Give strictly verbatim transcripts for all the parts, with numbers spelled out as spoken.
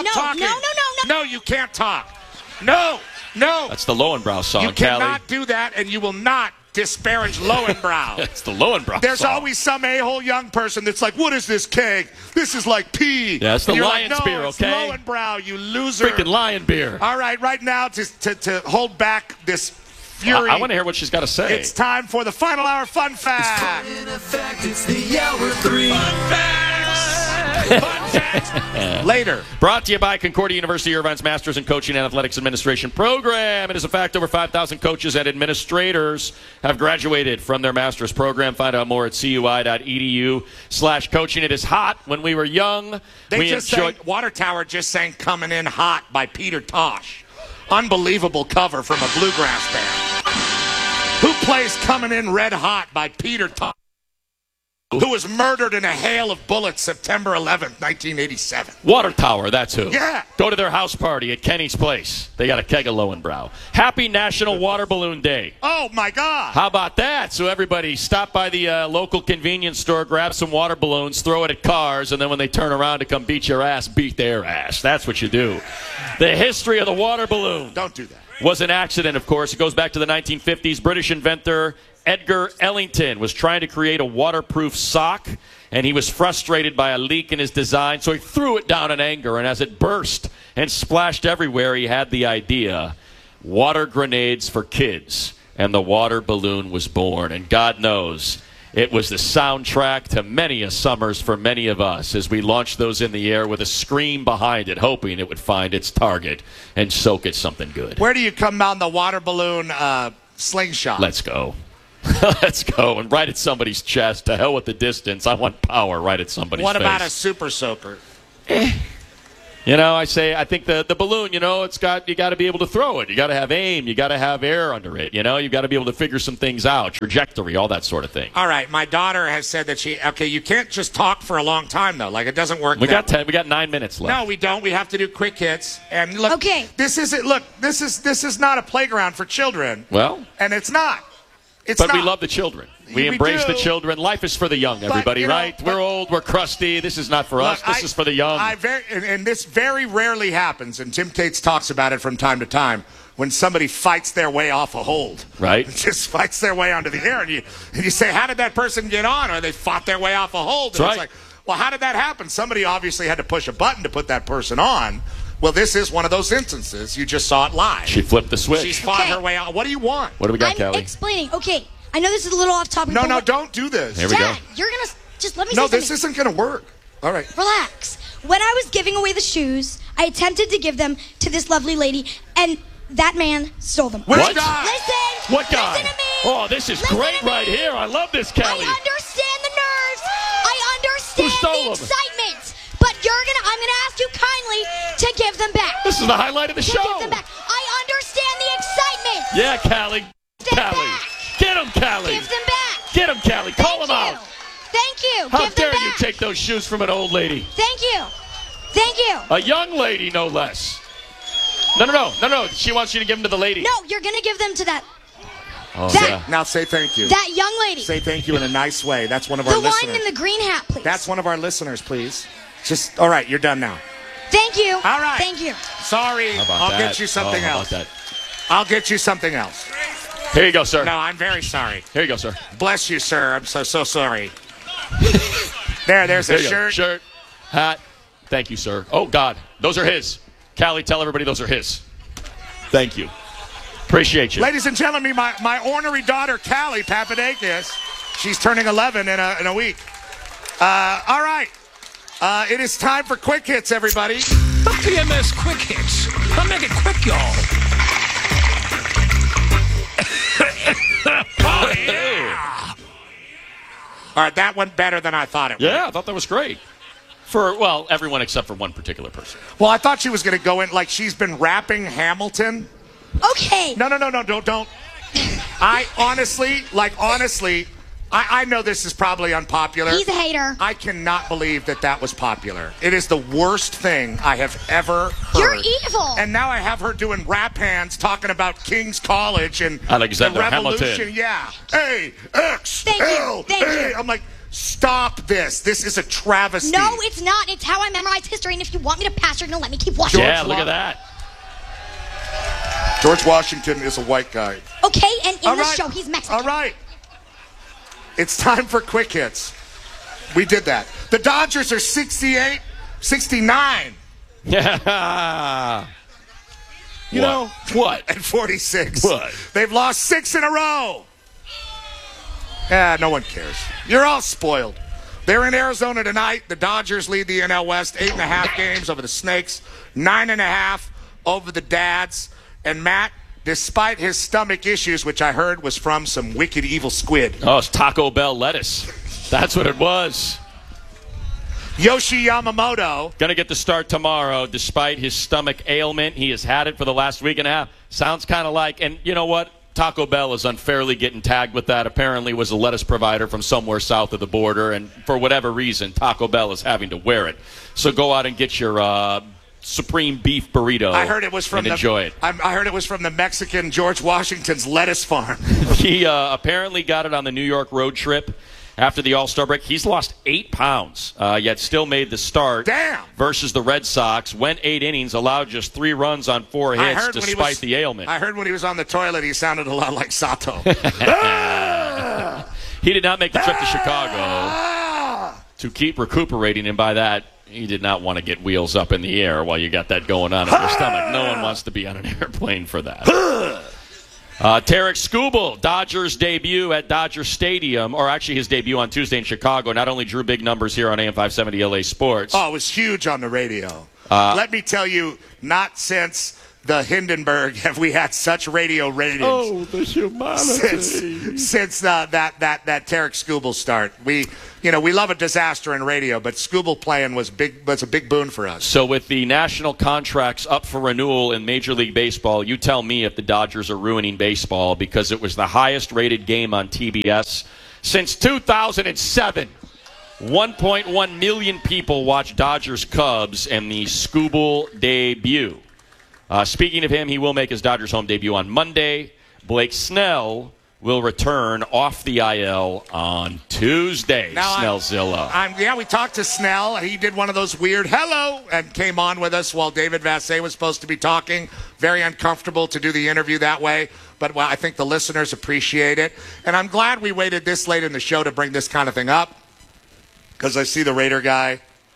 Stop no, talking. No, no, no, no. No, you can't talk. No, no. That's the Lowenbrow song, You Callie. cannot do that, and you will not disparage Lowenbrow. It's the Lowenbrow There's song. always some a-hole young person that's like, what is this keg? This is like pee. Yeah, it's the And you're Lion's like, no, beer, it's okay? Lowenbrow, you loser. Freaking Lion beer. All right, right now, to, to, to hold back this fury. I, I want to hear what she's got to say. It's time for the final hour fun fact. In effect, it's the hour three. Fun facts. Fun facts. Later. Brought to you by Concordia University Irvine's Masters in Coaching and Athletics Administration program. It is a fact over five thousand coaches and administrators have graduated from their master's program. Find out more at cui.edu slash coaching. It is hot. When we were young, They we just enjoyed... sang, Water Tower just sang Coming In Hot by Peter Tosh. Unbelievable cover from a bluegrass band. Who plays Coming In Red Hot by Peter Tosh, who was murdered in a hail of bullets September eleventh, nineteen eighty-seven. Water Tower, that's who. Yeah. Go to their house party at Kenny's Place. They got a keg of Lowenbrow. Happy National Water Balloon Day. Oh, my God. How about that? So everybody stop by the uh, local convenience store, grab some water balloons, throw it at cars, and then when they turn around to come beat your ass, beat their ass. That's what you do. The history of the water balloon. Don't do that. Was an accident, of course. It goes back to the nineteen fifties. British inventor Edgar Ellington was trying to create a waterproof sock, and he was frustrated by a leak in his design, so he threw it down in anger, and as it burst and splashed everywhere, he had the idea, water grenades for kids, and the water balloon was born. And God knows, it was the soundtrack to many a summers for many of us as we launched those in the air with a scream behind it, hoping it would find its target and soak it something good. Where do you come on the water balloon uh, slingshot? Let's go. Let's go. And right at somebody's chest. To hell with the distance. I want power right at somebody's What face. about a super soaker? You know, I say, I think the, the balloon, you know, it's got, you got to be able to throw it. You got to have aim. You got to have air under it. You know, you got to be able to figure some things out, trajectory, all that sort of thing. All right, my daughter has said that she, okay, you can't just talk for a long time, though. Like, it doesn't work We that got way. ten, we got nine minutes left. No, we don't. We have to do quick hits. And look, Okay. this isn't, look, this is, this is not a playground for children. Well, And it's not. It's but not. we love the children. We, We embrace do. the children. Life is for the young, everybody, you know, right? but- We're old, we're crusty. This is not for Look, us. This I- is for the young. I very, and, and this very rarely happens, and Tim Cates talks about it from time to time, when somebody fights their way off a hold. Right. Just fights their way onto the air, and you, and you say, how did that person get on? Or they fought their way off a hold. And That's it's right. like, well, how did that happen? Somebody obviously had to push a button to put that person on. Well, this is one of those instances. You just saw it live. She flipped the switch. She's fought Okay. her way out. What do you want? What do we got, I'm Kelly? explaining. Okay, I know this is a little off topic. No, but no, what- don't do this. Here we Dad, go. you're gonna just let me No, say this something. isn't going to work. All right. Relax. When I was giving away the shoes, I attempted to give them to this lovely lady, and that man stole them. Which What? guy? Listen. What guy? Listen to me. Oh, this is Listen great to me. right here. I love this, I Kelly. understand the nerves. I understand Who stole the them? excitement. But you're gonna. I'm gonna ask you kindly to give them back. This is the highlight of the to show. give them back. I understand the excitement. Yeah, Callie. Give them Callie. back. Get him, Callie. Give them back. Get him, Callie. Call Thank him you. out. Thank you. How give them dare you back. take those shoes from an old lady? Thank you. Thank you. A young lady, no less. No, no, no. No, no. She wants you to give them to the lady. No, you're gonna give them to that Oh, that- yeah. Now say thank you. that young lady. Say thank you in a nice way. That's one of our the one listeners. in the green hat, please. That's one of our listeners, please. Just, all right, you're done now. Thank you. All right. Thank you. Sorry, How about I'll that? get you something Oh, how else. about I'll get you something else. that? Here you go, sir. No, I'm very sorry. Here you go, sir. Bless you, sir. I'm so, so sorry. there, there's There a you go. shirt. Shirt, hat. Thank you, sir. Oh, God. Those are his. Callie, tell everybody those are his. Thank you. Appreciate you. Ladies and gentlemen, my, my ornery daughter, Callie Papadakis, she's turning eleven in a, in a week. Uh, all right. Uh, it is time for Quick Hits, everybody. The P M S Quick Hits. I'll make it quick, y'all. Oh, yeah. All right, that went better than I thought it would. Yeah, I thought that was great. For, well, everyone except for one particular person. Well, I thought she was going to go in like she's been rapping Hamilton. Okay. No, no, no, no, don't, don't. I honestly, like, honestly, I, I know this is probably unpopular. He's a hater. I cannot believe that that was popular. It is the worst thing I have ever heard. You're evil. And now I have her doing rap hands talking about King's College and Alexander the revolution. Hamilton. Yeah. A, X, Thank you. L, Thank A. you. I'm like, Stop this. This is a travesty. No, it's not. It's how I memorize history, and if you want me to pass, you're going to let me keep watching. Yeah, George look Wa- at that. George Washington is a white guy. Okay, and in All the right. show, he's Mexican. All right. It's time for quick hits. We did that. The Dodgers are sixty-eight, sixty-nine. Yeah. You What? know, What? and forty-six. What? They've lost six in a row. Yeah, no one cares. You're all spoiled. They're in Arizona tonight. The Dodgers lead the N L West eight and a half games over the Snakes, nine and a half over the Dads. And Matt, despite his stomach issues, which I heard was from some wicked evil squid, Oh, it's Taco Bell lettuce. That's what it was. Yoshi Yamamoto. Going to get the start tomorrow despite his stomach ailment. He has had it for the last week and a half. Sounds kind of like, and you know what? Taco Bell is unfairly getting tagged with that. Apparently was a lettuce provider from somewhere south of the border, and for whatever reason, Taco Bell is having to wear it. So go out and get your uh, supreme beef burrito. I heard it was from and the, enjoy it. I, I heard it was from the Mexican George Washington's lettuce farm. He uh, apparently got it on the New York road trip after the All-Star break. He's lost eight pounds, uh, yet still made the start. Damn. Versus the Red Sox. Went eight innings, allowed just three runs on four I hits heard when he despite was, the ailment. I heard when he was on the toilet, he sounded a lot like Sato. He did not make the trip to Chicago Ah! to keep recuperating, and by that, he did not want to get wheels up in the air while you got that going on in your stomach. No one wants to be on an airplane for that. Uh, Tarek Skubal, Dodgers debut at Dodger Stadium, or actually his debut on Tuesday in Chicago, not only drew big numbers here on A M five seventy L A Sports. Oh, it was huge on the radio. Uh, Let me tell you, not since the Hindenburg have we had such radio ratings. Oh, the humanity. Since, since uh, that that that Tarek Skubal start, we you know we love a disaster in radio, but Skubal playing was big was a big boon for us. So with the national contracts up for renewal in Major League Baseball, you tell me if the Dodgers are ruining baseball, because it was the highest rated game on T B S since two thousand seven. one point one million people watched Dodgers Cubs and the Skubal debut. Uh, speaking of him, he will make his Dodgers home debut on Monday. Blake Snell will return off the I L on Tuesday. Now, Snellzilla. I'm, yeah, we talked to Snell. He did one of those weird hello and came on with us while David Vassay was supposed to be talking. Very uncomfortable to do the interview that way, but well, I think the listeners appreciate it. And I'm glad we waited this late in the show to bring this kind of thing up, because I see the Raider guy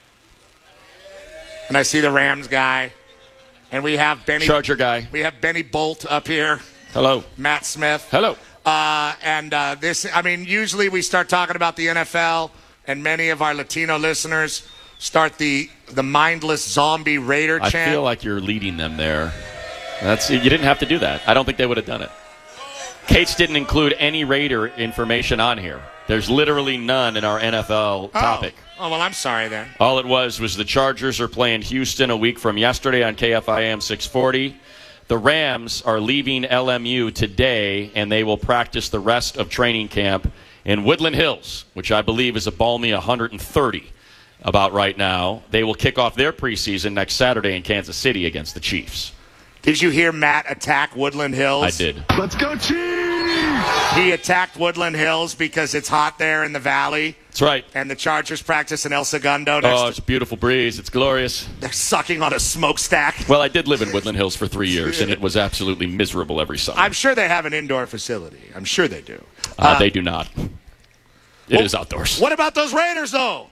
and I see the Rams guy. And we have Benny Charger guy. We have Benny Bolt up here. Hello. Matt Smith. Hello. Uh, and uh, this, I mean, usually we start talking about the N F L, and many of our Latino listeners start the the mindless zombie Raider I chant. feel like you're leading them there. That's you didn't have to do that. I don't think they would have done it. Cates didn't include any Raider information on here. There's literally none in our N F L topic. Oh. oh, well, I'm sorry then. All it was was the Chargers are playing Houston a week from yesterday on K F I A M six forty. The Rams are leaving L M U today, and they will practice the rest of training camp in Woodland Hills, which I believe is a balmy one hundred thirty about right now. They will kick off their preseason next Saturday in Kansas City against the Chiefs. Did you hear Matt attack Woodland Hills? I did. Let's go, Chiefs! He attacked Woodland Hills because it's hot there in the valley. That's right. And the Chargers practice in El Segundo. Next Oh, it's a beautiful breeze. It's glorious. They're sucking on a smokestack. Well, I did live in Woodland Hills for three years, and it was absolutely miserable every summer. I'm sure they have an indoor facility. I'm sure they do. Uh, Uh, they do not. It well, is outdoors. What about those Raiders, though?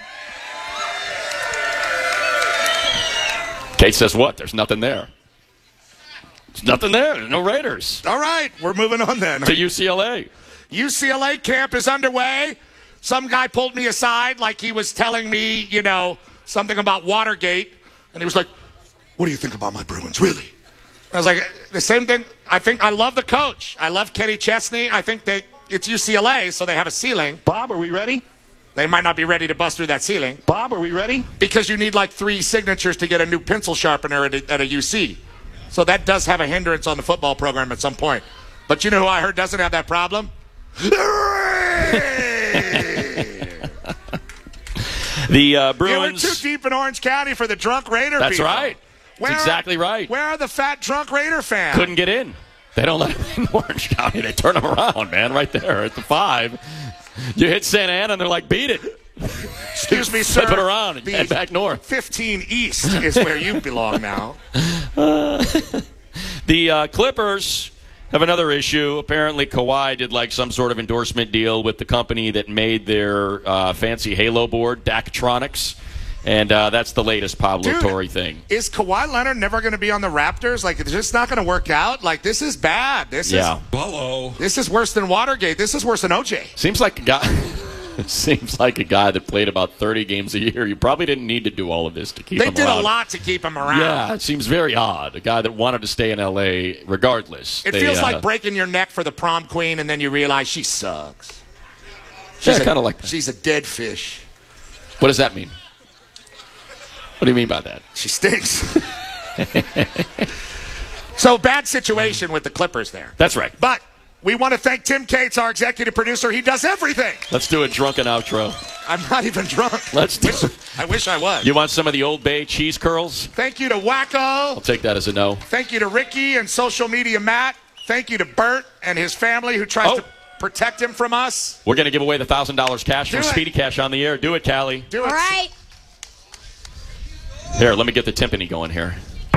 Kate says what? There's nothing there. There's nothing there. There's no Raiders. All right, we're moving on then. To U C L A. U C L A camp is underway. Some guy pulled me aside like he was telling me, you know, something about Watergate. And he was like, what do you think about my Bruins, really? I was like, the same thing. I think I love the coach. I love Kenny Chesney. I think they it's U C L A, so they have a ceiling. Bob, are we ready? They might not be ready to bust through that ceiling. Bob, are we ready? Because you need like three signatures to get a new pencil sharpener at a, at a U C. So that does have a hindrance on the football program at some point. But you know who I heard doesn't have that problem? The uh, Yeah, we're Bruins. too deep in Orange County for the drunk Raider That's people. right. That's exactly right. Where are the fat drunk Raider fans? Couldn't get in. They don't let them in Orange County. They turn them around, man, right there at the five. You hit Santa Ana, and they're like, beat it. Excuse me, sir. Flip it around and The head back north. fifteen East is where you belong now. Uh, the uh, Clippers have another issue. Apparently, Kawhi did like some sort of endorsement deal with the company that made their uh, fancy Halo board, Daktronics. And uh, that's the latest Pablo Dude, Torre thing. Is Kawhi Leonard never going to be on the Raptors? Like, it's just not going to work out? Like, this is bad. This Yeah. is Uh-oh. This is worse than Watergate. This is worse than O J. Seems like a guy. Seems like a guy that played about thirty games a year. You probably didn't need to do all of this to keep They him did around. a lot to keep him around. Yeah, it seems very odd. A guy that wanted to stay in L A regardless. It They, feels uh, like breaking your neck for the prom queen, and then you realize she sucks. Yeah, a- kind of like that. She's a dead fish. What does that mean? What do you mean by that? She stinks. So, bad situation with the Clippers there. That's right. But we want to thank Tim Cates, our executive producer. He does everything. Let's do a drunken outro. I'm not even drunk. Let's do it. I wish I was. You want some of the Old Bay cheese curls? Thank you to Wacko. I'll take that as a no. Thank you to Ricky and social media Matt. Thank you to Bert and his family who tries Oh. to protect him from us. We're going to give away the one thousand dollars cash Do from it. Speedy Cash on the air. Do it, Callie. Do All it. right. Here, let me get the timpani going here.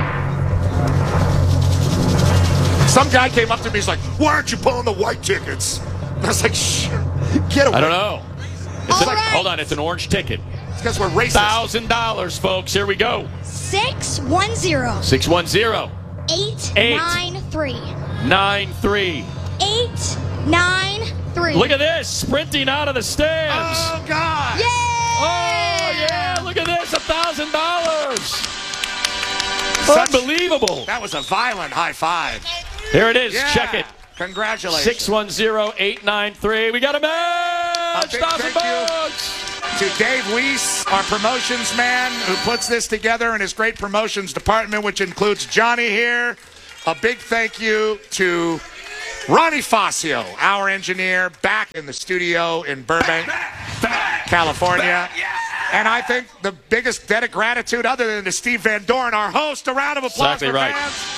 Some guy came up to me. He's like, "Why aren't you pulling the white tickets?" And I was like, "Shh, get away." I don't know. It's All an- right. Hold on, it's an orange ticket. It's because we're racist. one thousand dollars, folks. Here we go. Six one zero six one zero, eight Eight. nine three nine three. eight nine three. Look at this, sprinting out of the stands. Oh God! Yay! Oh, yeah, look at this, one thousand dollars. Such- Unbelievable. That was a violent high five. Here it is. Yeah. Check it. Congratulations. six one zero, eight nine three. We got a match. A big one thousand thank you. bucks. To Dave Weiss, our promotions man, who puts this together in his great promotions department, which includes Johnny here. A big thank you to Ronnie Fascio, our engineer, back in the studio in Burbank, California. And I think the biggest debt of gratitude, other than to Steve Van Doren, our host. A round of applause Exactly for right. fans.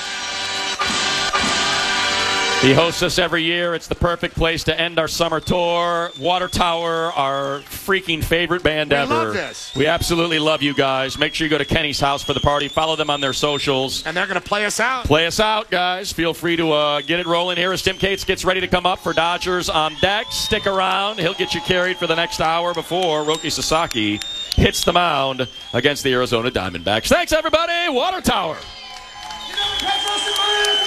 He hosts us every year. It's the perfect place to end our summer tour. Water Tower, our freaking favorite band We ever. love this. We absolutely love you guys. Make sure you go to Kenny's house for the party. Follow them on their socials. And they're going to play us out. Play us out, guys. Feel free to uh, get it rolling here as Tim Cates gets ready to come up for Dodgers on deck. Stick around. He'll get you carried for the next hour before Roki Sasaki hits the mound against the Arizona Diamondbacks. Thanks, everybody. Water Tower. You know,